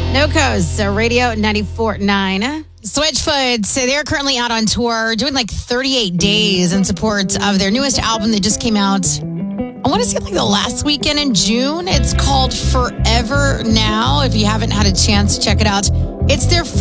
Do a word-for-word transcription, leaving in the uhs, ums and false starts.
No Coast, so Radio ninety-four point nine. Switchfoot, so they're currently out on tour, doing like thirty-eight days in support of their newest album that just came out. I want to say like the last weekend in June. It's called Forever Now. If you haven't had a chance to check it out, it's their